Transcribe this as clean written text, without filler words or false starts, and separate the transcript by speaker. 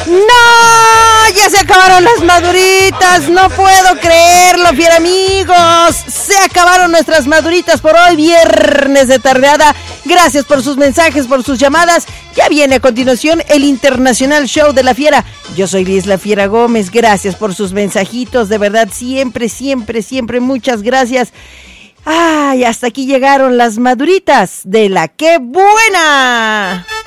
Speaker 1: ¡No! ¡Ya se acabaron las maduritas! ¡No puedo creerlo, fiera amigos! Se acabaron nuestras maduritas por hoy, viernes de tardeada. Gracias por sus mensajes, por sus llamadas. Ya viene a continuación el Internacional Show de la Fiera. Yo soy Liz La Fiera Gómez. Gracias por sus mensajitos. De verdad, siempre, siempre, siempre muchas gracias. ¡Ay! Hasta aquí llegaron las maduritas de la ¡Qué buena!